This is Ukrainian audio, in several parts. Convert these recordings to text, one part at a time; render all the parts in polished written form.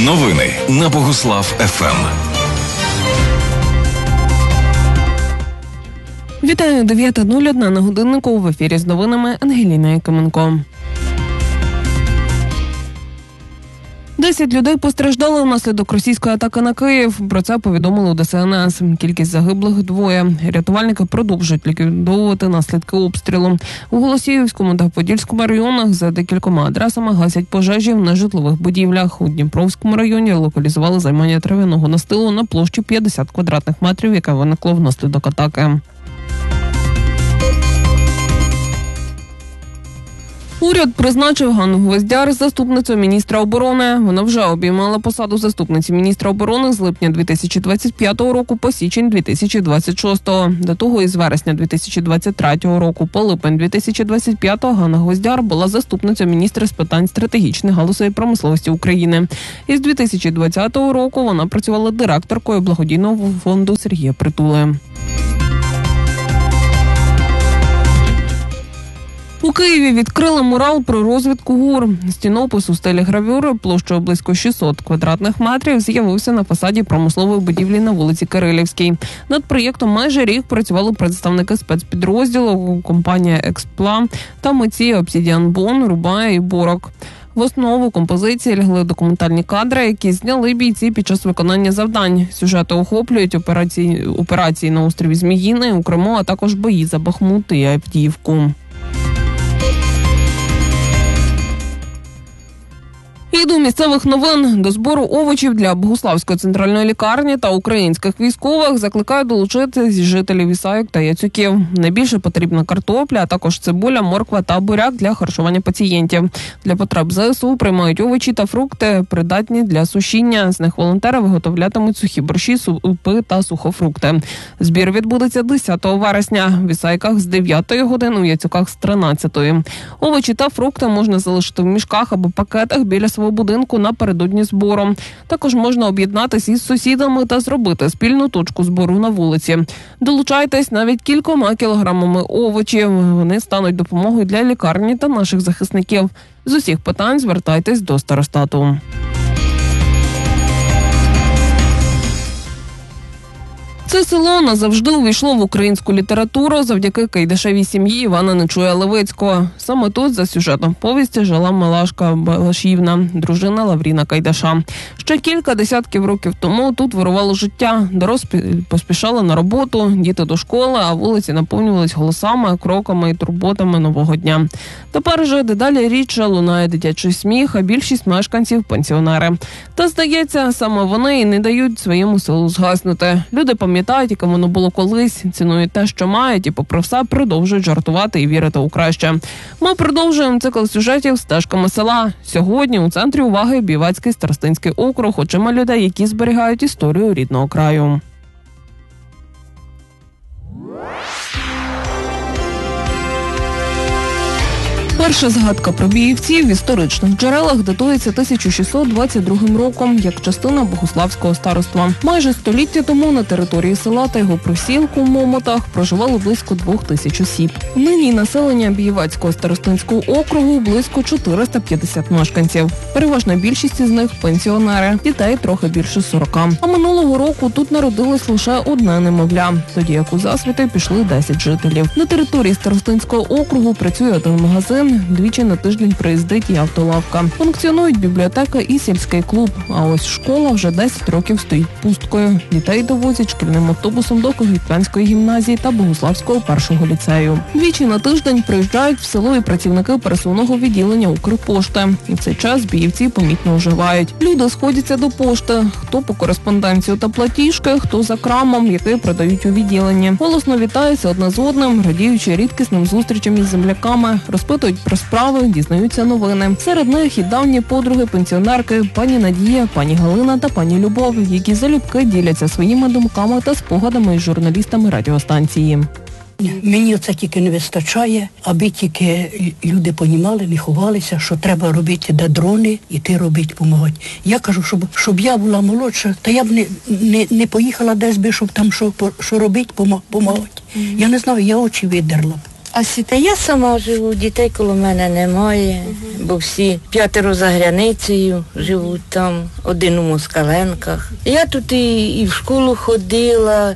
Новини на Богуслав ФМ. Вітаю, 9:01 на годиннику, в ефірі з новинами Ангеліна Якименко. 10 людей постраждали внаслідок російської атаки на Київ. Про це повідомили у ДСНС. Кількість загиблих – 2. Рятувальники продовжують ліквідовувати наслідки обстрілу. У Голосіївському та Подільському районах за декількома адресами гасять пожежі в нежитлових будівлях. У Дніпровському районі локалізували займання трав'яного настилу на площі 50 квадратних метрів, яке виникло внаслідок атаки. Уряд призначив Ганну Гвоздяр заступницею міністра оборони. Вона вже обіймала посаду заступниці міністра оборони з липня 2025 року по січень 2026. До того із вересня 2023 року по липень 2025 Ганна Гвоздяр була заступницею міністра з питань стратегічних галузей промисловості України. Із 2020 року вона працювала директоркою благодійного фонду Сергія Притули. У Києві відкрили мурал про розвідку ГУР. Стінопис у стилі гравюри площею близько 600 квадратних метрів з'явився на фасаді промислової будівлі на вулиці Кирилівській. Над проєктом майже рік працювали представники спецпідрозділу, компанія «Експла» та митці «Обсідіан Бон», «Рубая» і «Борок». В основу композиції лягли документальні кадри, які зняли бійці під час виконання завдань. Сюжети охоплюють операції на острові Зміїний, у Криму, а також бої за Бахмут і Авдіївку. І до місцевих новин. До збору овочів для Богуславської центральної лікарні та українських військових закликають долучитися жителів Ісайок та Яцюків. Найбільше потрібна картопля, а також цибуля, морква та буряк для харчування пацієнтів. Для потреб ЗСУ приймають овочі та фрукти, придатні для сушіння. З них волонтери виготовлятимуть сухі борщі, супи та сухофрукти. Збір відбудеться 10 вересня. В Ісайках з 9 години, у Яцюках з 13. Овочі та фрукти можна залишити в мішках або пакетах біля свого будинку напередодні збору. Також можна об'єднатися із сусідами та зробити спільну точку збору на вулиці. Долучайтесь навіть кількома кілограмами овочів. Вони стануть допомогою для лікарні та наших захисників. З усіх питань звертайтесь до старостату. Це село назавжди увійшло в українську літературу завдяки кайдашевій сім'ї Івана Нечуя-Левицького. Саме тут за сюжетом повісті жила Малашка Балашівна, дружина Лавріна Кайдаша. Ще кілька десятків років тому тут вирувало життя. Дорослі поспішали на роботу, діти до школи, а вулиці наповнювались голосами, кроками і турботами нового дня. Тепер же дедалі рідше лунає дитячий сміх, а більшість мешканців – пенсіонери. Та, здається, саме вони і не дають своєму селу згаснути. Люди пам'ятають, яким воно було колись, цінують те, що мають, і попри все продовжують жартувати і вірити у краще. Ми продовжуємо цикл сюжетів «Стежками села». Сьогодні у центрі уваги Бієвацький старостинський округ, очима людей, які зберігають історію рідного краю. Перша згадка про біївців в історичних джерелах датується 1622 роком як частина Богуславського староства. Майже століття тому на території села та його просілку в Момотах проживало близько 2000 осіб. Нині населення Бієвацького старостинського округу близько 450 мешканців. Переважна більшість із них – пенсіонери, дітей трохи більше 40. А минулого року тут народилось лише одне немовля, тоді як у засвіти пішли 10 жителів. На території старостинського округу працює один магазин, двічі на тиждень приїздить і автолавка. Функціонують бібліотека і сільський клуб. А ось школа вже 10 років стоїть пусткою. Дітей довозять шкільним автобусом до Когітянської гімназії та Богуславського першого ліцею. Двічі на тиждень приїжджають в село і працівники пересувного відділення Укрпошти. І в цей час біївці помітно оживають. Люди сходяться до пошти. Хто по кореспонденцію та платіжки, хто за крамом, який продають у відділенні. Голосно вітаються одне з одним, радіючи рідкісним зустрічам із земляками, розпитують про справи, дізнаються новини. Серед них і давні подруги пенсіонерки пані Надія, пані Галина та пані Любов, які залюбки діляться своїми думками та спогадами із журналістами радіостанції. Мені це тільки не вистачає, аби тільки люди понімали, не ховалися, що треба робити де дрони, іти робити, допомагати. Я кажу, щоб я була молодша, та я б не поїхала десь би, щоб там що робити, допомагати. Я не знаю, я очі видерла. А сіте? Я сама живу, дітей коло мене немає, бо всі 5 за Гряницею живуть там, один у Москаленках. Я тут і в школу ходила,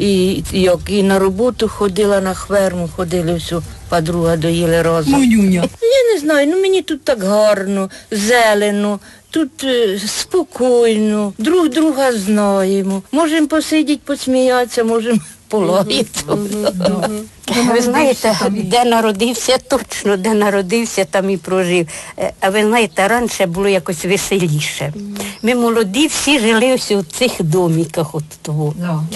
і на роботу ходила, на ферму ходили, всю подруга доїли разом. Монюня. Я не знаю, мені тут так гарно, зелено, тут спокійно, друг друга знаємо. Можемо посидіти, посміятися, можемо полаятися. Ви знаєте, де народився, точно, де народився, там і прожив. А ви знаєте, раніше було якось веселіше. Ми молоді всі жили ось у цих доміках от того.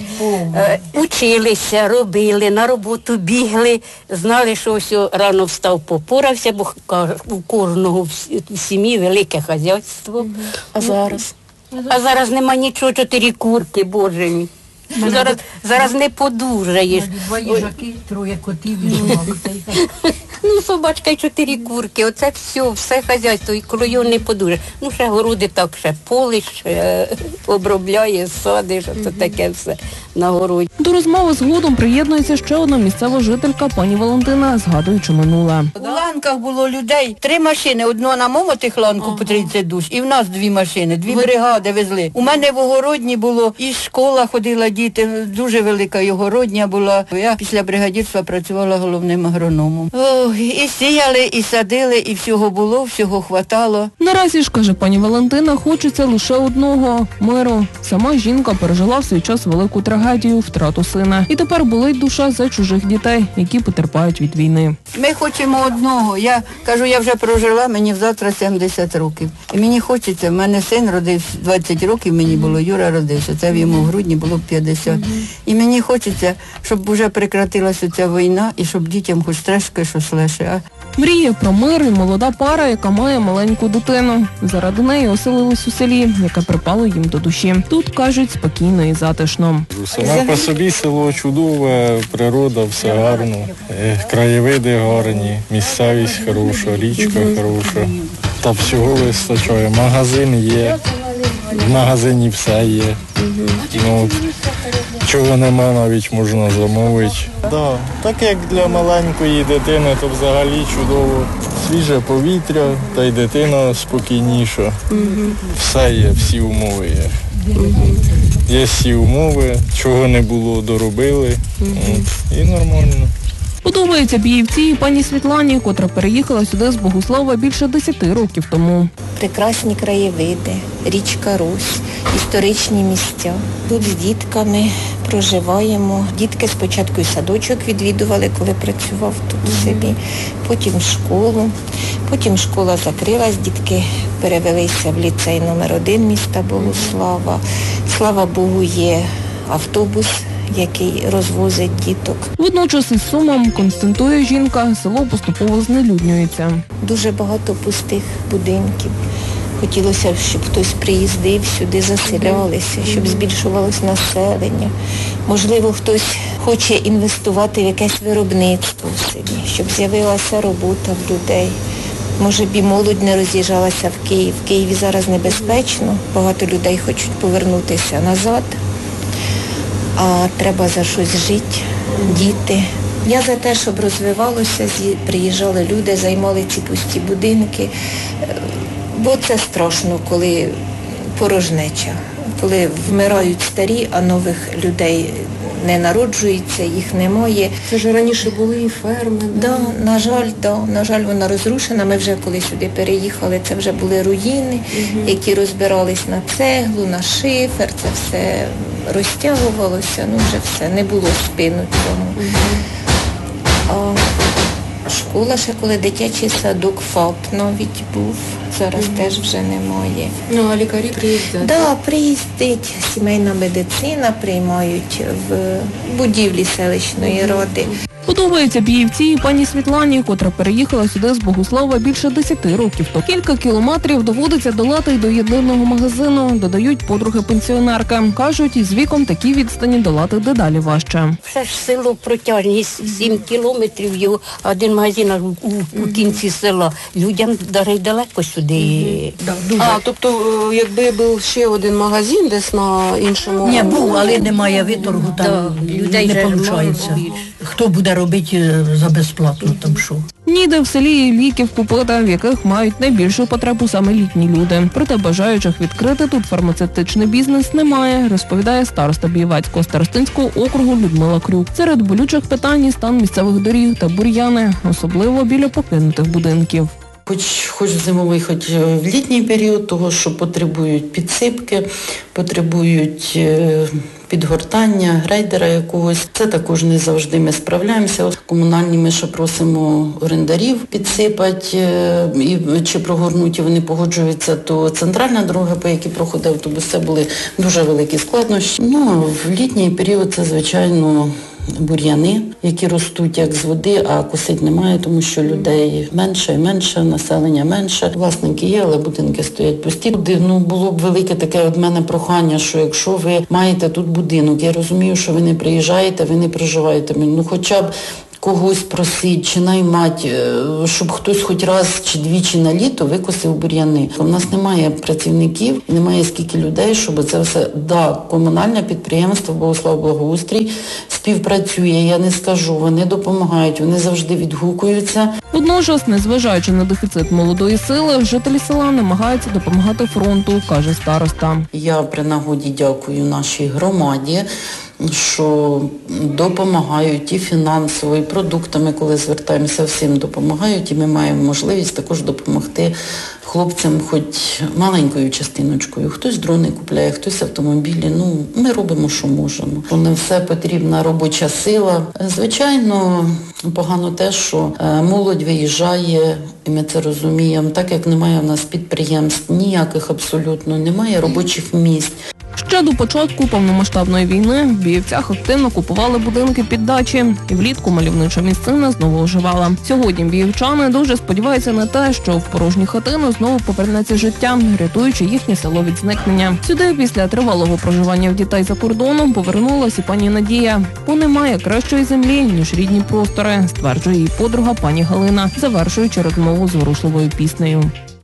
Училися, робили, на роботу бігли, знали, що ось рано встав, попорався, бо у кожного в сім'ї велике хазяйство. А зараз? А зараз нема нічого, 4 курки, боже мій. Зараз не подужаєш. 2 їжаки, 3 котів і жінок. Ну, собачка і 4 курки, оце все хазяйство, і коло його не подужаєш. Ну, ще городи так, ще полиш, обробляє, садиш, це таке все на городі. До розмови згодом приєднується ще одна місцева жителька, пані Валентина, згадуючи минуле. У ланках було людей 3 машини, одну на момотих ланку по 30 душ, і в нас 2 машини, 2 бригади везли. У мене в Огородні було, і школа ходила діти, дуже велика і Огородня була. Я після бригадірства працювала головним агрономом. І сіяли, і садили, і всього було, всього хватало. Наразі ж, каже пані Валентина, хочеться лише одного – миру. Сама жінка пережила в свій час велику трагедію – втрату сина. І тепер болить душа за чужих дітей, які потерпають від війни. Ми хочемо одного. Я кажу, я вже прожила, мені завтра 70 років. І мені хочеться, в мене син родився, 20 років мені було, Юра родився, це йому в грудні було 50. І мені хочеться, щоб вже прекратилася ця війна і щоб дітям хоч трошки щось легше. Мріє про мир і молода пара, яка має маленьку дитину. Заради неї оселились у селі, яке припало їм до душі. Тут, кажуть, спокійно і затишно. Саме по собі село чудове, природа, все гарно, краєвиди гарні, місцевість хороша, річка хороша. Та всього вистачає. Магазин є, в магазині все є. Ну, чого нема, навіть можна замовити. Да, так як для маленької дитини, то взагалі чудово. Свіже повітря, та й дитина спокійніша. Все є, всі умови є. Є всі умови, чого не було, доробили. І нормально. Подобається Біївці і пані Світлані, котра переїхала сюди з Богуслава більше 10 років тому. Прекрасні краєвиди, річка Русь, історичні місця. Тут з дітками проживаємо. Дітки спочатку і садочок відвідували, коли працював тут в селі, потім школу. Потім школа закрилась, дітки перевелися в ліцей номер 1 міста Богуслава. Слава Богу, є автобус, який розвозить діток. Водночас із сумом, констатує жінка, село поступово знелюднюється. Дуже багато пустих будинків. Хотілося б, щоб хтось приїздив сюди, заселялися, щоб збільшувалось населення. Можливо, хтось хоче інвестувати в якесь виробництво в селі, щоб з'явилася робота в людей. Може б і молодь не роз'їжджалася в Київ. В Києві зараз небезпечно, багато людей хочуть повернутися назад. А треба за щось жити, діти. Я за те, щоб розвивалося, приїжджали люди, займали ці пусті будинки. Бо це страшно, коли порожнеча, коли вмирають старі, а нових людей не народжується, їх немає. Це ж раніше були і ферми. Да, на жаль, вона розрушена. Ми вже коли сюди переїхали, це вже були руїни, які розбирались на цеглу, на шифер, це все розтягувалося, вже все, не було спину цьому. А школа ще коли дитячий садок ФАП навіть був, зараз теж вже немає. Ну, а лікарі приїздять? Так, приїздить сімейна медицина, приймають в будівлі селищної ради. Подобається Біївці і пані Світлані, котра переїхала сюди з Богуслава більше 10 років. То кілька кілометрів доводиться долати й до єдиного магазину, додають подруги пенсіонерки. Кажуть, із віком такі відстані долати дедалі важче. Все ж село протяжність 7 кілометрів, його один магазин у кінці села. Людям навіть далеко сюди. А, тобто, якби був ще один магазин десь на іншому... Ні, був, але немає виторгу, там людей не вже виходить. хто буде робити за безплатно там що. Ніде в селі і ліків купити, в яких мають найбільшу потребу саме літні люди. Проте бажаючих відкрити тут фармацевтичний бізнес немає, розповідає староста Бієвецького старостинського округу Людмила Крюк. Серед болючих питань – стан місцевих доріг та бур'яни, особливо біля покинутих будинків. Хоч в зимовий, хоч в літній період, того, що потребують підсипки, потребують підгортання, грейдера якогось. Це також не завжди ми справляємося. Комунальні ми ще просимо орендарів підсипати, чи прогорнуті вони погоджуються, то центральна дорога, по якій проходить автобус, це були дуже великі складнощі. В літній період це, звичайно, бур'яни, які ростуть як з води, а косить немає, тому що людей менше і менше, населення менше. Власники є, але будинки стоять пусті. Було б велике таке від мене прохання, що якщо ви маєте тут будинок, я розумію, що ви не приїжджаєте, ви не проживаєте, хоча б когось просить чи наймати, щоб хтось хоч раз чи двічі на літо викосив бур'яни. У нас немає працівників і немає скільки людей, щоб це все, комунальне підприємство Богослав Благоустрій співпрацює, я не скажу, вони допомагають, вони завжди відгукуються. Водночас, незважаючи на дефіцит молодої сили, жителі села намагаються допомагати фронту, каже староста. Я при нагоді дякую нашій громаді, що допомагають і фінансово, і продуктами, коли звертаємося, всім допомагають, і ми маємо можливість також допомогти хлопцям хоч маленькою частиночкою. Хтось дрони купляє, хтось автомобілі. Ми робимо, що можемо. Не все потрібна робоча сила. Звичайно, погано те, що молодь виїжджає, і ми це розуміємо. Так як немає у нас підприємств, ніяких абсолютно, немає робочих місць. Ще до початку повномасштабної війни в Біївцях активно купували будинки під дачі, і влітку мальовнича місцина знову оживала. Сьогодні біївчани дуже сподіваються на те, що в порожні хатини знову повернеться життя, рятуючи їхнє село від зникнення. Сюди після тривалого проживання в дітей за кордоном повернулась і пані Надія. Бо немає кращої землі, ніж рідні простори, стверджує її подруга пані Галина, завершуючи розмову зворушливою піснею.